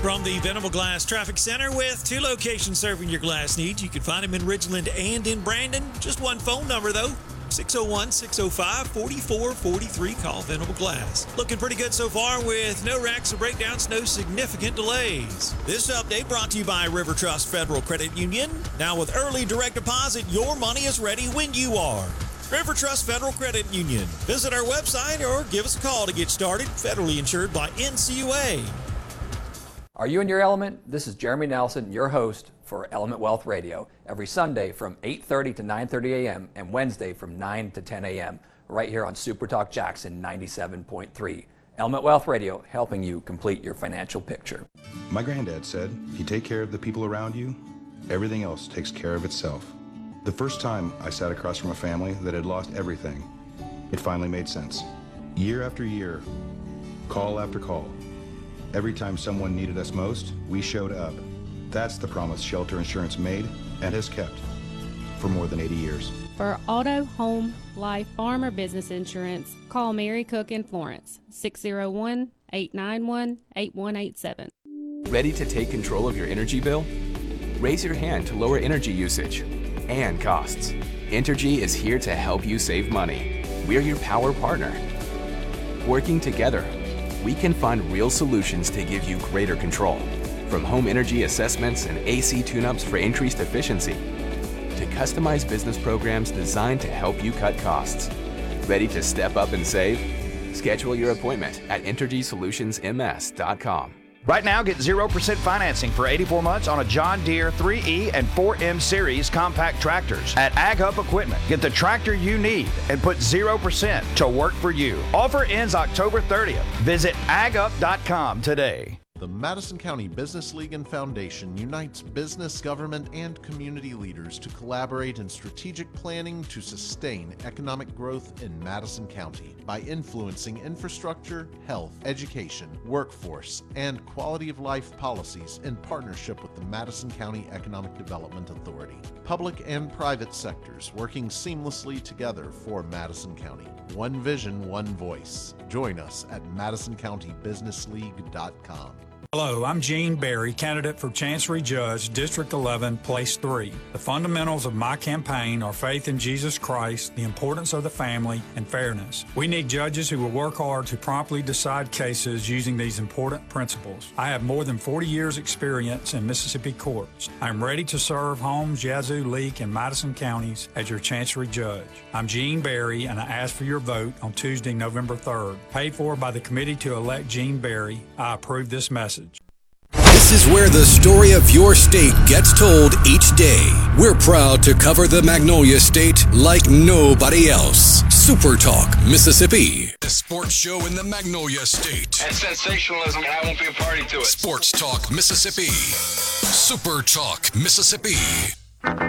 From the Venable Glass Traffic Center with 2 locations serving your glass needs. You can find them in Ridgeland and in Brandon. Just one phone number, though. 601-605-4443. Call Venable Glass. Looking pretty good so far with no wrecks or breakdowns, no significant delays. This update brought to you by River Trust Federal Credit Union. Now with early direct deposit, your money is ready when you are. River Trust Federal Credit Union. Visit our website or give us a call to get started. Federally insured by NCUA. Are you in your element? This is Jeremy Nelson, your host for Element Wealth Radio, every Sunday from 8:30 to 9:30 a.m. and Wednesday from 9 to 10 a.m. right here on Super Talk Jackson 97.3. Element Wealth Radio, helping you complete your financial picture. My granddad said, if you take care of the people around you, everything else takes care of itself. The first time I sat across from a family that had lost everything, it finally made sense. Year after year, call after call. Every time someone needed us most, we showed up. That's the promise Shelter Insurance made and has kept for more than 80 years. For auto, home, life, farm, or business insurance, call Mary Cook in Florence, 601-891-8187. Ready to take control of your energy bill? Raise your hand to lower energy usage and costs. Entergy is here to help you save money. We're your power partner. Working together, we can find real solutions to give you greater control. From home energy assessments and AC tune-ups for increased efficiency, to customized business programs designed to help you cut costs. Ready to step up and save? Schedule your appointment at EnergySolutionsMS.com. Right now, get 0% financing for 84 months on a John Deere 3E and 4M Series compact tractors at Ag Hub Equipment. Get the tractor you need and put 0% to work for you. Offer ends October 30th. Visit agup.com today. The Madison County Business League and Foundation unites business, government, and community leaders to collaborate in strategic planning to sustain economic growth in Madison County by influencing infrastructure, health, education, workforce, and quality of life policies in partnership with the Madison County Economic Development Authority. Public and private sectors working seamlessly together for Madison County. One vision, one voice. Join us at MadisonCountyBusinessLeague.com. Hello, I'm Gene Berry, candidate for Chancery Judge, District 11, Place 3. The fundamentals of my campaign are faith in Jesus Christ, the importance of the family, and fairness. We need judges who will work hard to promptly decide cases using these important principles. I have more than 40 years' experience in Mississippi courts. I'm ready to serve Holmes, Yazoo, Leake, and Madison counties as your Chancery Judge. I'm Gene Berry, and I ask for your vote on Tuesday, November 3rd. Paid for by the Committee to Elect Gene Berry, I approve this message. This is where the story of your state gets told each day. We're proud to cover the Magnolia State like nobody else. Super Talk Mississippi. The sports show in the Magnolia State. And sensationalism, I won't be a party to it. Sports Talk Mississippi. Super Talk Mississippi.